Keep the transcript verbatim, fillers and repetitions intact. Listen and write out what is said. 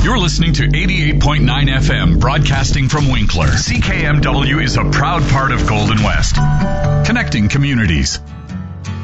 You're listening to eighty-eight point nine F M, broadcasting from Winkler. C K M W is a proud part of Golden West, connecting communities.